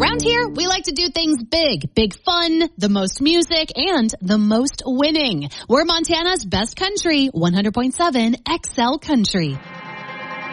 Around here, we like to do things big. Big fun, the most music, and the most winning. We're Montana's best country, 100.7 XL Country.